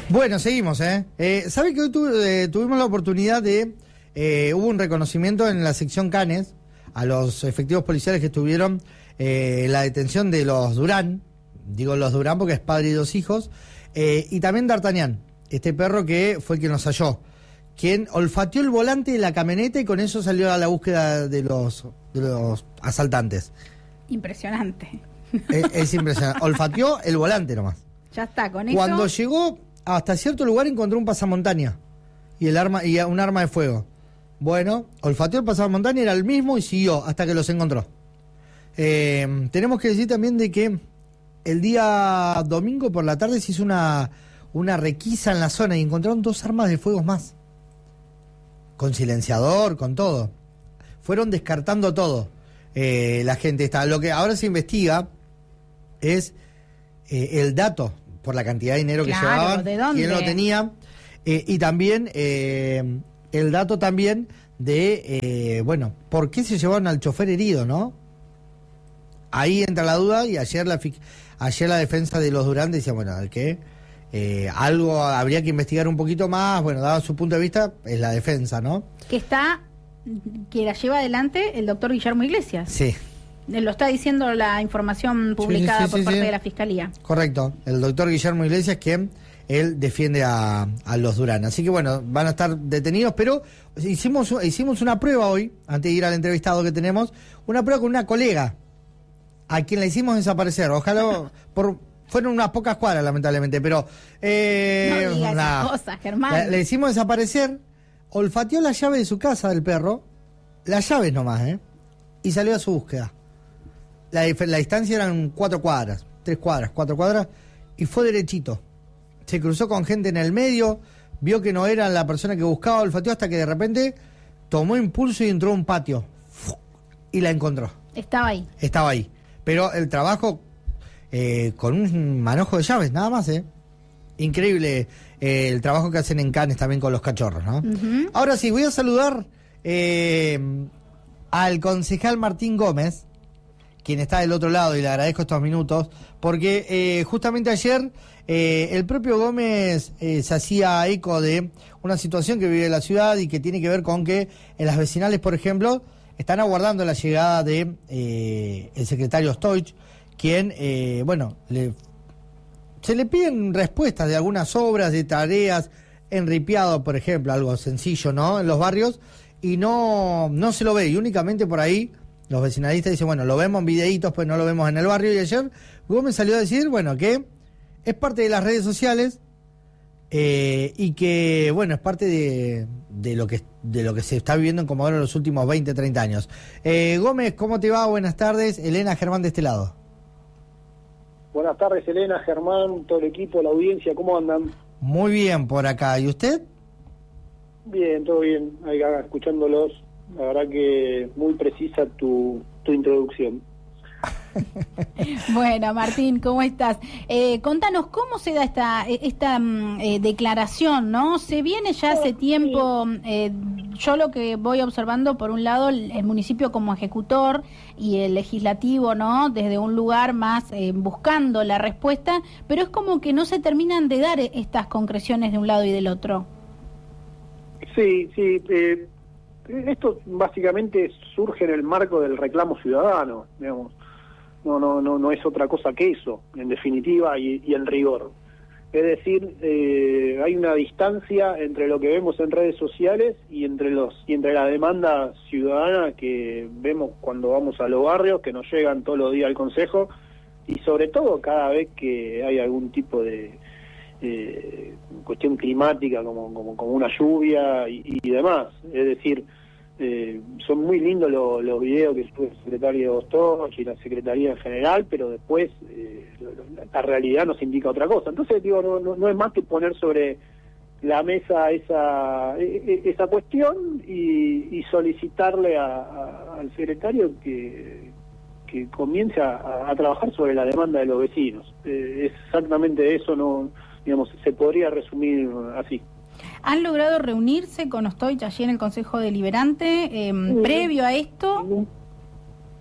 Bueno, seguimos, ¿sabe que hoy tuvimos la oportunidad de... hubo un reconocimiento en la sección Canes a los efectivos policiales que estuvieron en la detención de los Durán, digo los Durán porque es padre y 2 hijos, y también D'Artagnan, este perro que fue el que nos halló, quien olfateó el volante de la camioneta y con eso salió a la búsqueda de los asaltantes. Impresionante. Es impresionante. Olfateó el volante nomás. Ya está, con Cuando eso... llegó hasta cierto lugar encontró un pasamontaña y un arma de fuego. Bueno, olfateó el pasamontaña, era el mismo y siguió hasta que los encontró. Tenemos que decir también de que el día domingo por la tarde se hizo una requisa en la zona y encontraron 2 armas de fuego más. Con silenciador, con todo. Fueron descartando todo. La gente está. Lo que ahora se investiga es el dato por la cantidad de dinero que llevaban, ¿de dónde? quién lo tenía, y también el dato también de, por qué se llevaron al chofer herido, ¿no? Ahí entra la duda y ayer la defensa de los Durán decía, que algo habría que investigar un poquito más, dado su punto de vista, es la defensa, ¿no? Que la lleva adelante el doctor Guillermo Iglesias. Sí. Lo está diciendo la información publicada por parte de la Fiscalía. Correcto, el doctor Guillermo Iglesias, que él defiende a los Durán. Así que van a estar detenidos, pero hicimos una prueba hoy, antes de ir al entrevistado que tenemos, una prueba con una colega, a quien la hicimos desaparecer. Ojalá, fueron unas pocas cuadras, lamentablemente, pero... no digas esas cosas, Germán. Le hicimos desaparecer, olfateó la llave de su casa del perro, las llaves nomás, y salió a su búsqueda. La distancia eran 4 cuadras, 3 cuadras, 4 cuadras, y fue derechito. Se cruzó con gente en el medio, vio que no era la persona que buscaba, olfateó hasta que de repente tomó impulso y entró a un patio. Y la encontró. Estaba ahí. Estaba ahí. Pero el trabajo con un manojo de llaves, nada más, Increíble el trabajo que hacen en Canes también con los cachorros, ¿no? Uh-huh. Ahora sí, voy a saludar al concejal Martín Gómez, quien está del otro lado, y le agradezco estos minutos, porque justamente ayer el propio Gómez se hacía eco de una situación que vive la ciudad y que tiene que ver con que en las vecinales, por ejemplo, están aguardando la llegada de el secretario Stoich, quien, se le piden respuestas de algunas obras, de tareas, en Ripiado, por ejemplo, algo sencillo, ¿no?, en los barrios, y no se lo ve, y únicamente por ahí los vecinalistas dicen, lo vemos en videitos, pues no lo vemos en el barrio. Y ayer Gómez salió a decir, que es parte de las redes sociales y que, es parte de lo que se está viviendo en Comodoro en los últimos 20, 30 años. Gómez, ¿cómo te va? Buenas tardes. Elena, Germán de este lado. Buenas tardes, Elena, Germán, todo el equipo, la audiencia, ¿cómo andan? Muy bien por acá. ¿Y usted? Bien, todo bien. Ahí escuchándolos. La verdad que muy precisa tu introducción. Bueno, Martín, ¿cómo estás? Contanos, ¿cómo se da esta declaración, no? Se viene ya hace tiempo, yo lo que voy observando, por un lado, el municipio como ejecutor y el legislativo, ¿no?, desde un lugar más buscando la respuesta, pero es como que no se terminan de dar estas concreciones de un lado y del otro. Sí, esto básicamente surge en el marco del reclamo ciudadano, digamos. No es otra cosa que eso, en definitiva, y en rigor. Es decir, hay una distancia entre lo que vemos en redes sociales y entre la demanda ciudadana que vemos cuando vamos a los barrios, que nos llegan todos los días al Consejo, y sobre todo cada vez que hay algún tipo de cuestión climática como una lluvia y demás. Es decir, son muy lindos los videos que sube el secretario Stoich y la secretaría en general, pero después la realidad nos indica otra cosa. Entonces no es más que poner sobre la mesa esa cuestión y solicitarle al secretario que comience a trabajar sobre la demanda de los vecinos. Es exactamente eso, se podría resumir así. ¿Han logrado reunirse con Stoich allí en el Consejo Deliberante previo a esto?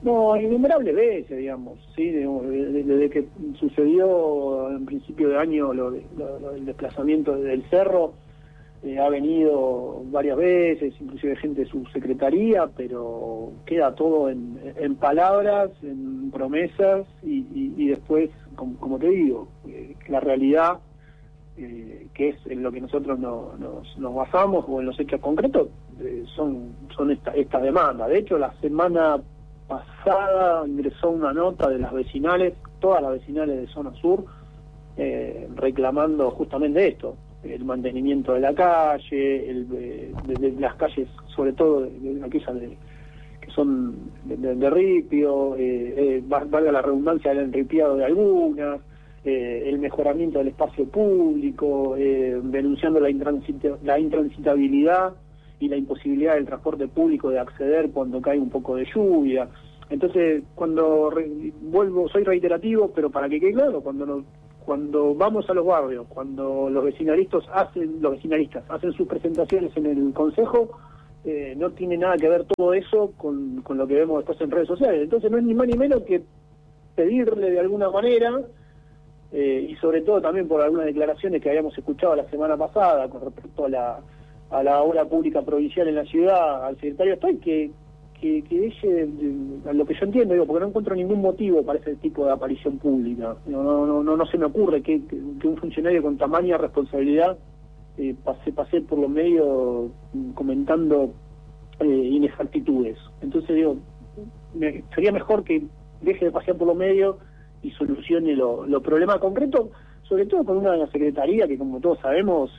No, innumerables veces, digamos, sí, desde que sucedió en principio de año lo del desplazamiento del cerro, ha venido varias veces, inclusive gente de su secretaría, pero queda todo en palabras, en promesas y después, como te digo, la realidad, que es en lo que nosotros nos basamos o en los hechos concretos, son estas demandas. De hecho, la semana pasada ingresó una nota de las vecinales, todas las vecinales de Zona Sur, reclamando justamente esto, el mantenimiento de la calle, de las calles, sobre todo de aquellas que son de ripio, valga la redundancia, el enripiado de algunas, el mejoramiento del espacio público, denunciando la intransitabilidad y la imposibilidad del transporte público de acceder cuando cae un poco de lluvia. Entonces, cuando vuelvo, soy reiterativo, pero para que quede claro, cuando vamos a los barrios, cuando los vecinalistas hacen sus presentaciones en el consejo, no tiene nada que ver todo eso con lo que vemos después en redes sociales. Entonces no es ni más ni menos que pedirle de alguna manera, y sobre todo también por algunas declaraciones que habíamos escuchado la semana pasada con respecto a la obra pública provincial en la ciudad, al secretario Estoy, que deje, a lo que yo entiendo, digo, porque no encuentro ningún motivo para ese tipo de aparición pública. No se me ocurre que un funcionario con tamaña responsabilidad pase por los medios comentando inexactitudes. Entonces digo, sería mejor que deje de pasear por los medios y solucione los problemas concretos, sobre todo con una secretaría que, como todos sabemos,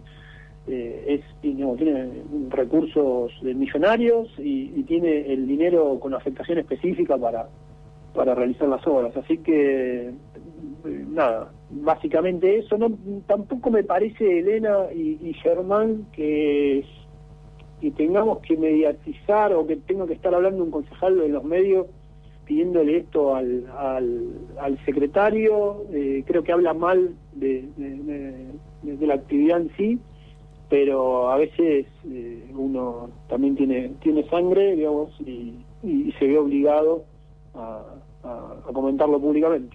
tiene recursos millonarios y tiene el dinero con afectación específica para realizar las obras. Así que nada, básicamente eso. Tampoco me parece, Elena y Germán, que tengamos que mediatizar o que tenga que estar hablando un concejal en los medios pidiéndole esto al secretario. Creo que habla mal de la actividad en sí, pero a veces uno también tiene sangre, digamos, y se ve obligado a comentarlo públicamente.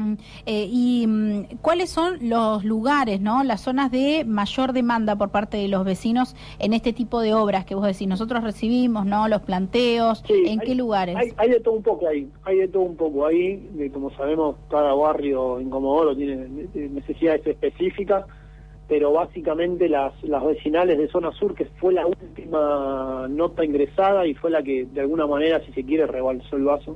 ¿Cuáles son los lugares, las zonas de mayor demanda por parte de los vecinos en este tipo de obras que vos decís? Nosotros recibimos, los planteos, sí, ¿en qué lugares? Hay de todo un poco ahí, como sabemos, cada barrio en Comodoro tiene necesidades específicas, pero básicamente las vecinales de Zona Sur, que fue la última nota ingresada y fue la que de alguna manera, si se quiere, rebalsó el vaso,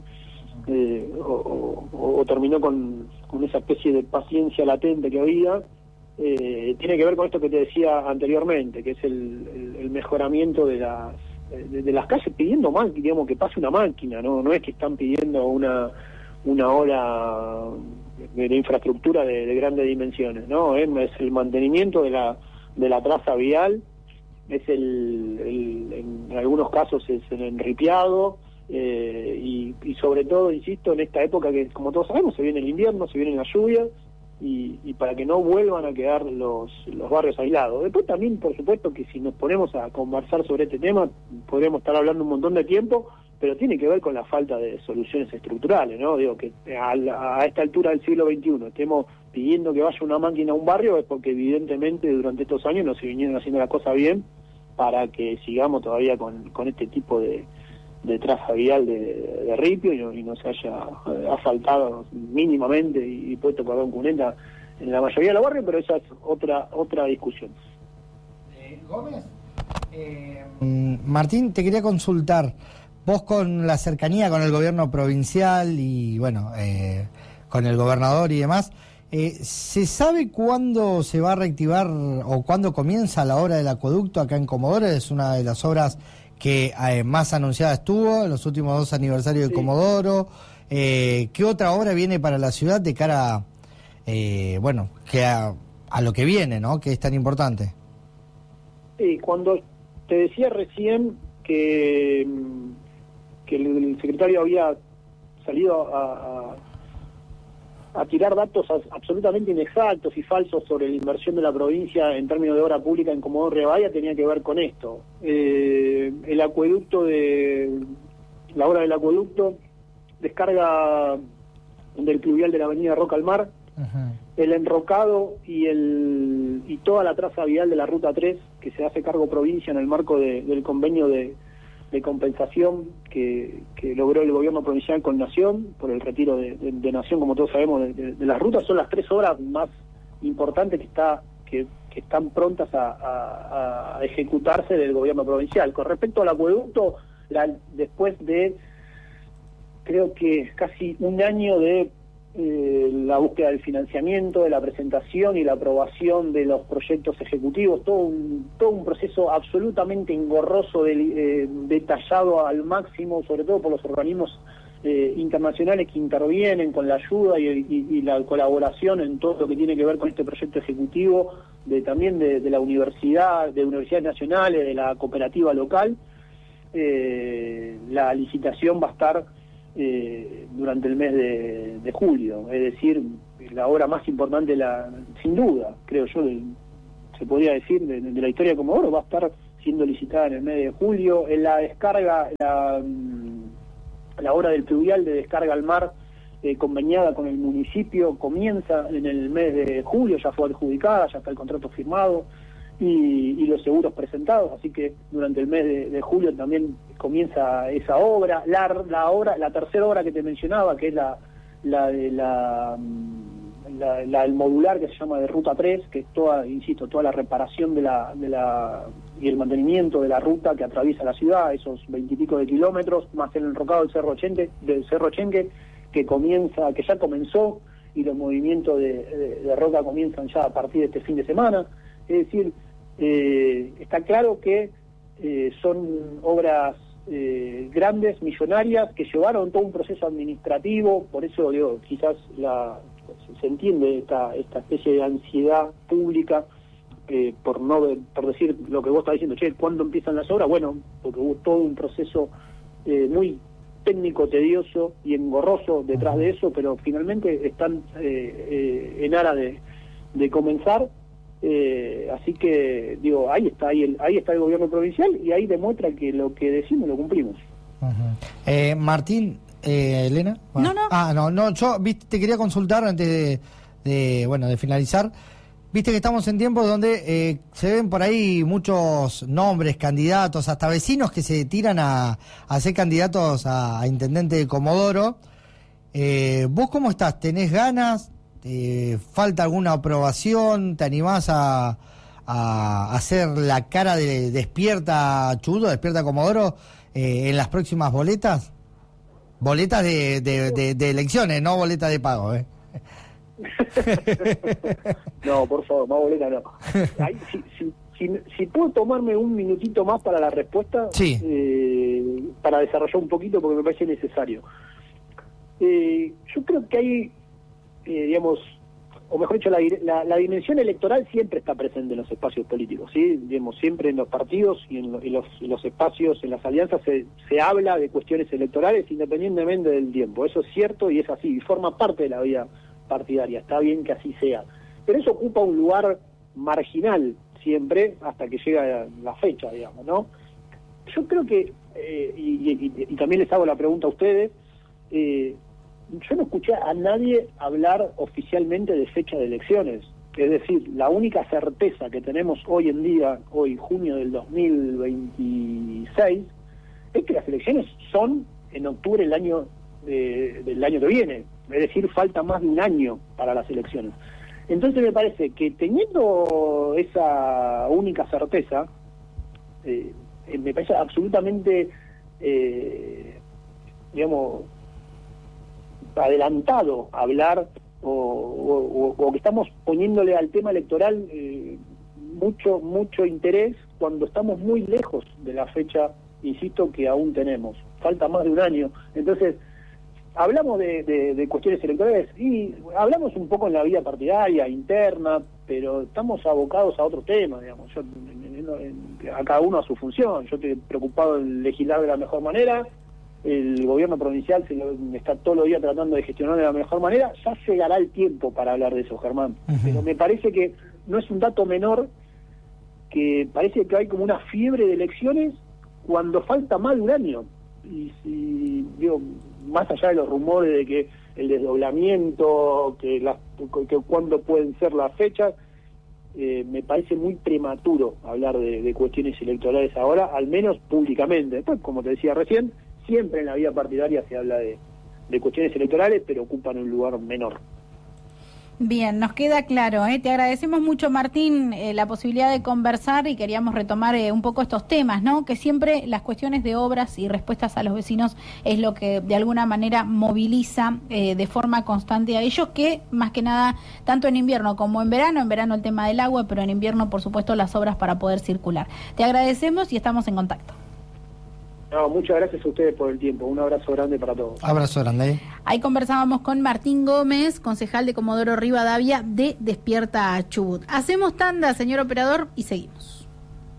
o terminó con esa especie de paciencia latente que había, tiene que ver con esto que te decía anteriormente, que es el mejoramiento de las calles, pidiendo más, digamos, que pase una máquina, no es que están pidiendo una obra de infraestructura de grandes dimensiones, ¿no? Es el mantenimiento de la traza vial, es en algunos casos es el enripiado, y sobre todo, insisto, en esta época que, como todos sabemos, se viene el invierno, se vienen las lluvias, y para que no vuelvan a quedar los barrios aislados. Después también, por supuesto, que si nos ponemos a conversar sobre este tema, podríamos estar hablando un montón de tiempo, pero tiene que ver con la falta de soluciones estructurales, ¿no? Digo, que a esta altura del siglo XXI estemos pidiendo que vaya una máquina a un barrio, es porque evidentemente durante estos años no se vinieron haciendo la cosa bien para que sigamos todavía con este tipo de traza vial de ripio y no se haya asfaltado mínimamente y puesto cordón cuneta en la mayoría de los barrios, pero esa es otra discusión. Gómez, Martín, te quería consultar. Vos, con la cercanía con el gobierno provincial y bueno, con el gobernador y demás, ¿se sabe cuándo se va a reactivar o cuándo comienza la obra del acueducto acá en Comodoro? Es una de las obras que más anunciada estuvo en los últimos 2 aniversarios de Comodoro. ¿Qué otra obra viene para la ciudad de cara que a lo que viene, ¿no? Que es tan importante? Sí, cuando te decía recién que el secretario había salido a tirar datos absolutamente inexactos y falsos sobre la inversión de la provincia en términos de obra pública en Comodoro Rivadavia, tenía que ver con esto. El acueducto la obra del acueducto descarga del pluvial de la avenida Roca al Mar, el enrocado y toda la traza vial de la Ruta 3, que se hace cargo provincia en el marco del convenio de compensación que logró el gobierno provincial con Nación, por el retiro de Nación, como todos sabemos, de las rutas. Son las 3 obras más importantes que están prontas a ejecutarse del gobierno provincial. Con respecto al acueducto, después de, creo que casi un año de la búsqueda del financiamiento, de la presentación y la aprobación de los proyectos ejecutivos, todo un proceso absolutamente engorroso, detallado al máximo, sobre todo por los organismos internacionales que intervienen con la ayuda y la colaboración en todo lo que tiene que ver con este proyecto ejecutivo, también de la universidad, de universidades nacionales, de la cooperativa local. La licitación va a estar durante el mes de julio, es decir, la obra más importante, sin duda, creo yo, se podría decir, de la historia de Comodoro, va a estar siendo licitada en el mes de julio. En la descarga, la obra del pluvial de descarga al mar, conveniada con el municipio, comienza en el mes de julio, ya fue adjudicada, ya está el contrato firmado y los seguros presentados, así que durante el mes de julio también comienza esa obra. La tercera obra que te mencionaba, que es el modular, que se llama de Ruta 3, que es toda la reparación y el mantenimiento de la ruta que atraviesa la ciudad, esos 20 y pico de kilómetros, más el enrocado del Cerro Chenque, que ya comenzó, y los movimientos de roca comienzan ya a partir de este fin de semana. Es decir, está claro que son obras grandes, millonarias, que llevaron todo un proceso administrativo. Por eso digo, quizás se entiende esta especie de ansiedad pública, por decir lo que vos estás diciendo, ¿cuándo empiezan las obras? Bueno, porque hubo todo un proceso muy técnico, tedioso y engorroso detrás de eso, pero finalmente están en aras de comenzar. Así que digo, ahí está el gobierno provincial, y ahí demuestra que lo que decimos lo cumplimos. Martín, Elena. No, yo te quería consultar antes de finalizar. Viste que estamos en tiempos donde se ven por ahí muchos nombres, candidatos, hasta vecinos que se tiran a ser candidatos a intendente de Comodoro. ¿Vos cómo estás? ¿Tenés ganas? ¿Falta alguna aprobación? ¿Te animás a hacer la cara de Despierta Chubut, Despierta Comodoro en las próximas boletas? Boletas de elecciones, no boletas de pago, No, por favor, más boleta no. Ay, si puedo tomarme un minutito más para la respuesta, sí. Para desarrollar un poquito, porque me parece necesario. Yo creo que hay, digamos, o mejor dicho, la dimensión electoral siempre está presente en los espacios políticos, ¿sí? Digamos, siempre en los partidos y en los espacios, en las alianzas, se habla de cuestiones electorales independientemente del tiempo. Eso es cierto y es así, y forma parte de la vida partidaria. Está bien que así sea. Pero eso ocupa un lugar marginal siempre hasta que llega la fecha, digamos, ¿no? Yo creo que, y también les hago la pregunta a ustedes, yo no escuché a nadie hablar oficialmente de fecha de elecciones. Es decir, la única certeza que tenemos hoy en día, hoy junio del 2026, es que las elecciones son en octubre del año que viene. Es decir, falta más de un año para las elecciones. Entonces me parece que teniendo esa única certeza, me parece absolutamente, digamos, adelantado hablar o que estamos poniéndole al tema electoral mucho interés cuando estamos muy lejos de la fecha, insisto, que aún tenemos. Falta más de un año. Entonces, hablamos de cuestiones electorales y hablamos un poco en la vida partidaria, interna, pero estamos abocados a otros temas, digamos. A cada uno a su función. Yo estoy preocupado en legislar de la mejor manera, el gobierno provincial está todos los días tratando de gestionar de la mejor manera. Ya llegará el tiempo para hablar de eso, Germán. Pero me parece que no es un dato menor, que parece que hay como una fiebre de elecciones cuando falta más de un año. Y si, digo, más allá de los rumores de que el desdoblamiento, que cuándo pueden ser las fechas, me parece muy prematuro hablar de cuestiones electorales ahora, al menos públicamente. Después, como te decía recién, siempre en la vida partidaria se habla de cuestiones electorales, pero ocupan un lugar menor. Bien, nos queda claro, ¿eh? Te agradecemos mucho, Martín, la posibilidad de conversar y queríamos retomar un poco estos temas, ¿no? Que siempre las cuestiones de obras y respuestas a los vecinos es lo que de alguna manera moviliza de forma constante a ellos, que más que nada, tanto en invierno como en verano el tema del agua, pero en invierno, por supuesto, las obras para poder circular. Te agradecemos y estamos en contacto. No, muchas gracias a ustedes por el tiempo. Un abrazo grande para todos. Abrazo grande. Ahí conversábamos con Martín Gómez, concejal de Comodoro Rivadavia de Despierta Chubut. Hacemos tanda, señor operador, y seguimos.